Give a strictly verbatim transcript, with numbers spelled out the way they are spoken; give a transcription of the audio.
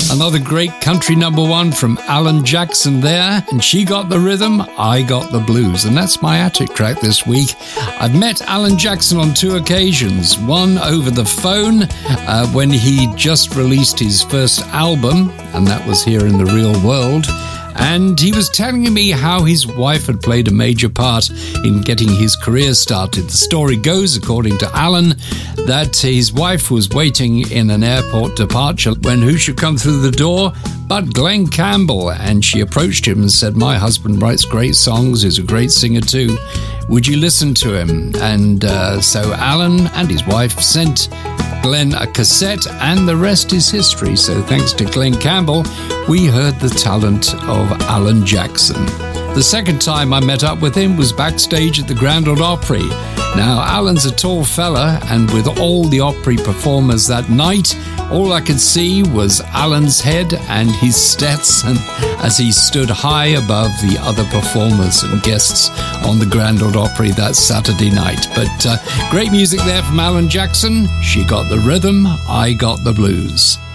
Another great country number one from Alan Jackson there. And She Got the Rhythm, I Got the Blues. And that's my attic track this week. I've met Alan Jackson on two occasions. One over the phone uh, when he just released his first album, and that was Here in the Real World. And he was telling me how his wife had played a major part in getting his career started. The story goes, according to Alan, that his wife was waiting in an airport departure when who should come through the door but Glenn Campbell. And she approached him and said, "My husband writes great songs, he's a great singer too. Would you listen to him?" And uh, so Alan and his wife sent Glenn a cassette, and the rest is history. So thanks to Glenn Campbell, we heard the talent of Alan Jackson. The second time I met up with him was backstage at the Grand Ole Opry. Now, Alan's a tall fella, and with all the Opry performers that night, all I could see was Alan's head and his Stetson as he stood high above the other performers and guests on the Grand Ole Opry that Saturday night. But uh, great music there from Alan Jackson. She got the rhythm, I got the blues.